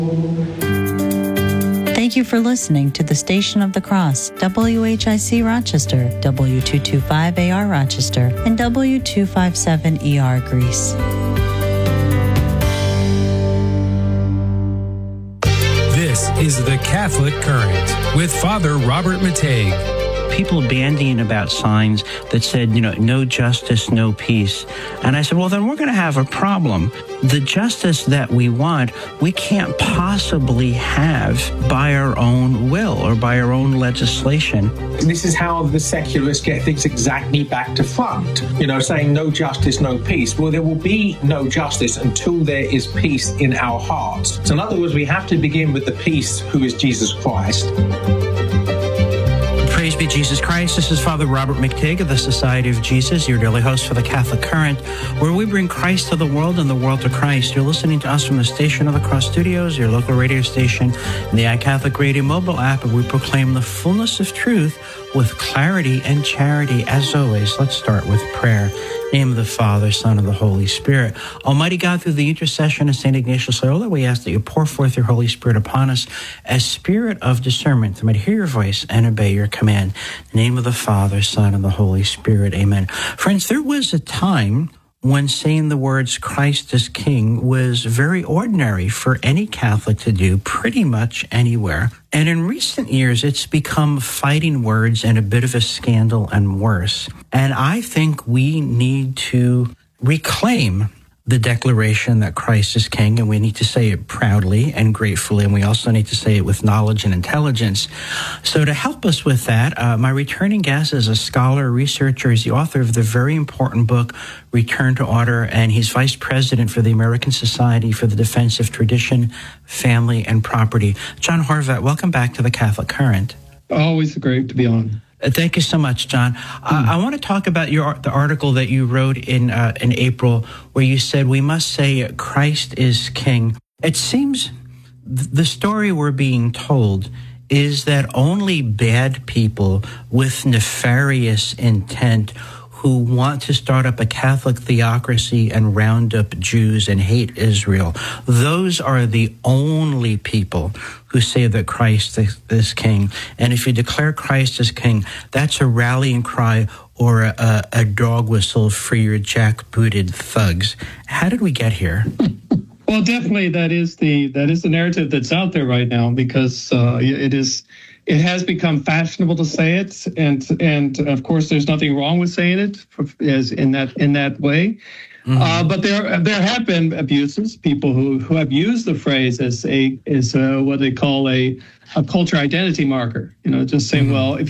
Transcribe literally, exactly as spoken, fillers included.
Thank you for listening to the Station of the Cross, W H I C Rochester, W two twenty-five A R Rochester, and W two fifty-seven E R Greece. This is the Catholic Current with Father Robert Matei. People bandying about signs that said, you know, no justice, no peace. And I said, well, then we're going to have a problem. The justice that we want, we can't possibly have by our own will or by our own legislation. And this is how the secularists get things exactly back to front. You know, saying no justice, no peace. Well, there will be no justice until there is peace in our hearts. So in other words, we have to begin with the peace who is Jesus Christ. Praise be Jesus Christ. This is Father Robert McTigg of the Society of Jesus, your daily host for the Catholic Current, where we bring Christ to the world and the world to Christ. You're listening to us from the Station of the Cross Studios, your local radio station, and the iCatholic Radio mobile app, and we proclaim the fullness of truth with clarity and charity. As always, let's start with prayer. In the name of the Father, Son, and the Holy Spirit. Almighty God, through the intercession of Saint Ignatius Loyola, we ask that you pour forth your Holy Spirit upon us as spirit of discernment, that we might hear your voice and obey your command. In the name of the Father, Son, and the Holy Spirit. Amen. Friends, there was a time when saying the words Christ is King was very ordinary for any Catholic to do pretty much anywhere. And in recent years, it's become fighting words and a bit of a scandal and worse. And I think we need to reclaim the declaration that Christ is King, and we need to say it proudly and gratefully, and we also need to say it with knowledge and intelligence. So to help us with that, uh, my returning guest is a scholar, researcher. He's the author of the very important book, Return to Order, and he's vice president for the American Society for the Defense of Tradition, Family, and Property. John Horvat, welcome back to the Catholic Current. Always great to be on. Thank you so much, John. Uh, I want to talk about your the article that you wrote in uh, in April, where you said we must say Christ is King. It seems th- the story we're being told is that only bad people with nefarious intent who want to start up a Catholic theocracy and round up Jews and hate Israel, those are the only people who say that Christ is King. And if you declare Christ as King, that's a rallying cry or a, a dog whistle for your jackbooted thugs. How did we get here? Well, definitely that is the that is the narrative that's out there right now, because uh, it is it has become fashionable to say it, and and of course there's nothing wrong with saying it as in that in that way. Mm-hmm. Uh, but there there have been abuses, people who, who have used the phrase as a as a, what they call a, a culture identity marker. You know, just saying, mm-hmm. well, if